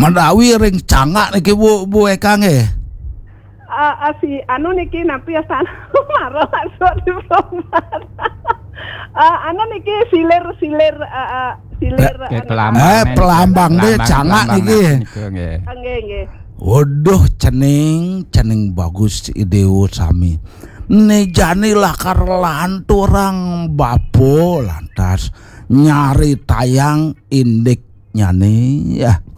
Menawi ring cangak niki Bu Eka nggih. Si anu niki nampi sana maro masuk di perumahan. Anu niki silir pelambang deh cangak niki. Nggih. Waduh cening bagus ideo sami. Nejani lakar lantu orang bapo lantas nyari tayang indiknya nih ya.